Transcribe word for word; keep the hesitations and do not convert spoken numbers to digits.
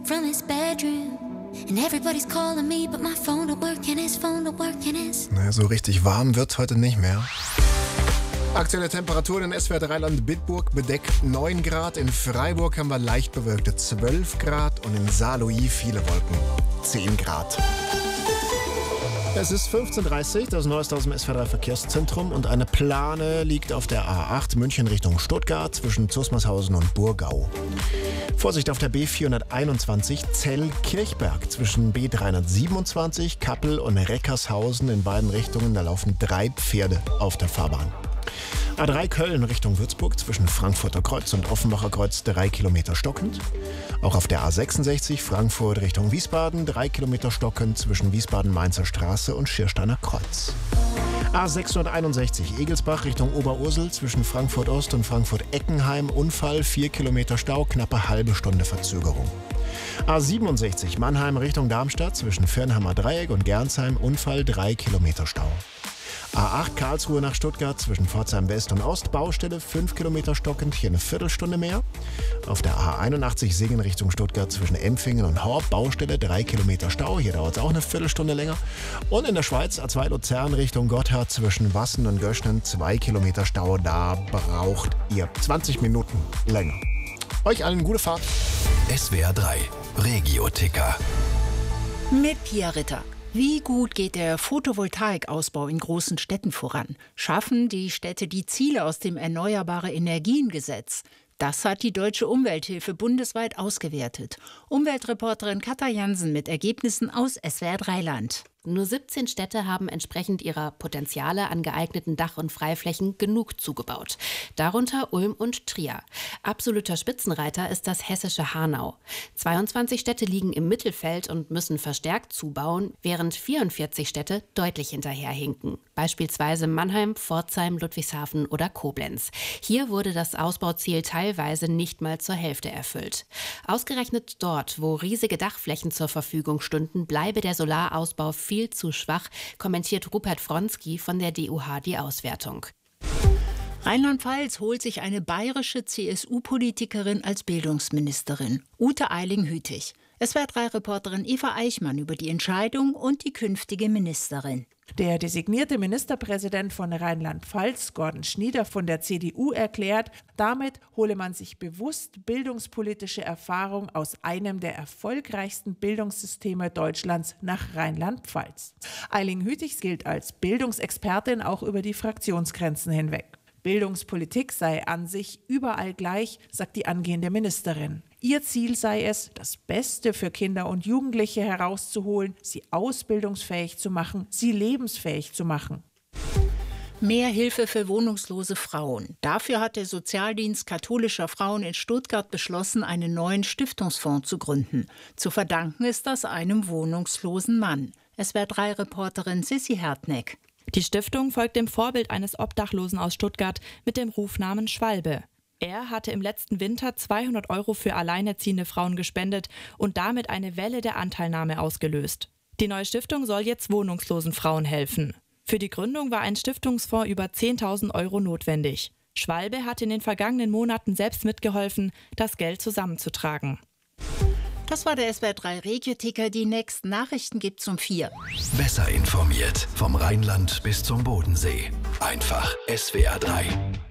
from his bedroom. And everybody's calling me, but my phone don't work and his phone don't work and his... Naja, so richtig warm wird's heute nicht mehr. Aktuelle Temperaturen in S W R Dreiland Bitburg bedeckt neun Grad, in Freiburg haben wir leicht bewölkte zwölf Grad und in Saarlouis viele Wolken zehn Grad. Es ist fünfzehn Uhr dreißig, das Neueste aus dem S W R drei Verkehrszentrum und eine Plane liegt auf der A acht München Richtung Stuttgart zwischen Zusmarshausen und Burgau. Vorsicht auf der B vierhunderteinundzwanzig Zell-Kirchberg zwischen B dreihundertsiebenundzwanzig Kappel und Reckershausen in beiden Richtungen, da laufen drei Pferde auf der Fahrbahn. A drei Köln Richtung Würzburg zwischen Frankfurter Kreuz und Offenbacher Kreuz drei Kilometer stockend. Auch auf der A sechsundsechzig Frankfurt Richtung Wiesbaden drei Kilometer stockend zwischen Wiesbaden-Mainzer Straße und Schiersteiner Kreuz. A sechshunderteinundsechzig Egelsbach Richtung Oberursel zwischen Frankfurt Ost und Frankfurt Eckenheim Unfall, vier Kilometer Stau, knappe halbe Stunde Verzögerung. A siebenundsechzig Mannheim Richtung Darmstadt zwischen Firnheimer Dreieck und Gernsheim Unfall, drei Kilometer Stau. A acht Karlsruhe nach Stuttgart zwischen Pforzheim West und Ost, Baustelle, fünf Kilometer stockend, hier eine Viertelstunde mehr. Auf der A einundachtzig Singen Richtung Stuttgart zwischen Empfingen und Horb, Baustelle, drei Kilometer Stau, hier dauert es auch eine Viertelstunde länger. Und in der Schweiz A zwei Luzern Richtung Gotthard zwischen Wassen und Göschnen, zwei Kilometer Stau, da braucht ihr zwanzig Minuten länger. Euch allen gute Fahrt. S W R drei Regio-Ticker. Mit Pia Ritter. Wie gut geht der Photovoltaikausbau in großen Städten voran? Schaffen die Städte die Ziele aus dem Erneuerbare-Energien-Gesetz? Das hat die Deutsche Umwelthilfe bundesweit ausgewertet. Umweltreporterin Katja Jansen mit Ergebnissen aus S W R Dreiland. Nur siebzehn Städte haben entsprechend ihrer Potenziale an geeigneten Dach- und Freiflächen genug zugebaut. Darunter Ulm und Trier. Absoluter Spitzenreiter ist das hessische Hanau. zweiundzwanzig Städte liegen im Mittelfeld und müssen verstärkt zubauen, während vierundvierzig Städte deutlich hinterherhinken. Beispielsweise Mannheim, Pforzheim, Ludwigshafen oder Koblenz. Hier wurde das Ausbauziel teilweise nicht mal zur Hälfte erfüllt. Ausgerechnet dort, wo riesige Dachflächen zur Verfügung stünden, bleibe der Solarausbau viel zu schwach, kommentiert Rupert Wronski von der D U H die Auswertung. Rheinland-Pfalz holt sich eine bayerische C S U-Politikerin als Bildungsministerin, Ute Eiling-Hütig. S W R drei Reporterin Eva Eichmann über die Entscheidung und die künftige Ministerin. Der designierte Ministerpräsident von Rheinland-Pfalz, Gordon Schnieder von der C D U, erklärt, damit hole man sich bewusst bildungspolitische Erfahrung aus einem der erfolgreichsten Bildungssysteme Deutschlands nach Rheinland-Pfalz. Eiling-Hütig gilt als Bildungsexpertin auch über die Fraktionsgrenzen hinweg. Bildungspolitik sei an sich überall gleich, sagt die angehende Ministerin. Ihr Ziel sei es, das Beste für Kinder und Jugendliche herauszuholen, sie ausbildungsfähig zu machen, sie lebensfähig zu machen. Mehr Hilfe für wohnungslose Frauen. Dafür hat der Sozialdienst katholischer Frauen in Stuttgart beschlossen, einen neuen Stiftungsfonds zu gründen. Zu verdanken ist das einem wohnungslosen Mann. S W R drei Reporterin Sissi Hertneck. Die Stiftung folgt dem Vorbild eines Obdachlosen aus Stuttgart mit dem Rufnamen Schwalbe. Er hatte im letzten Winter zweihundert Euro für alleinerziehende Frauen gespendet und damit eine Welle der Anteilnahme ausgelöst. Die neue Stiftung soll jetzt wohnungslosen Frauen helfen. Für die Gründung war ein Stiftungsfonds über zehntausend Euro notwendig. Schwalbe hat in den vergangenen Monaten selbst mitgeholfen, das Geld zusammenzutragen. Das war der S W R drei Regio-Ticker. Die nächsten Nachrichten gibt's um vier. Besser informiert vom Rheinland bis zum Bodensee. Einfach S W R drei.